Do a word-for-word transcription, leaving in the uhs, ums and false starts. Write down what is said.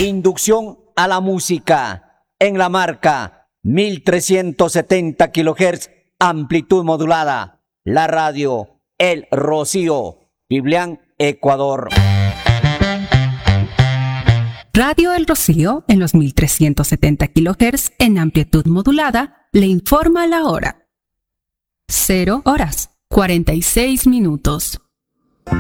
Inducción a la música en la marca mil trescientos setenta kilohertz, amplitud modulada. La radio El Rocío, Biblián, Ecuador. Radio El Rocío en los mil trescientos setenta kilohertz en amplitud modulada le informa la hora. Cero horas, cuarenta y seis minutos.